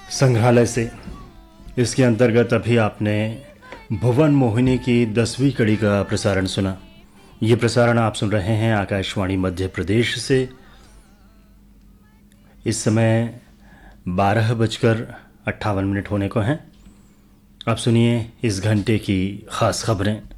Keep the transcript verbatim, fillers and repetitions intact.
संग्रहालय से। इसके अंतर्गत अभी आपने भुवन मोहिनी की दसवीं कड़ी का प्रसारण सुना। ये प्रसारण आप सुन रहे हैं आकाशवाणी मध्य प्रदेश से। इस समय बारह बजकर अट्ठावन मिनट होने को हैं। अब सुनिए इस घंटे की खास खबरें।